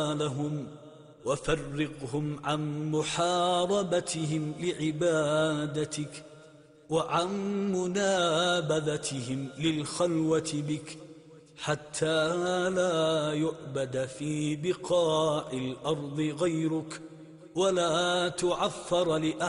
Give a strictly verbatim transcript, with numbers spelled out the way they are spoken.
لهم وفرقهم عن محاربتهم لعبادتك وعن منابذتهم للخلوة بك، حتى لا يعبد في بقاع الأرض غيرك ولا تعفر لأحد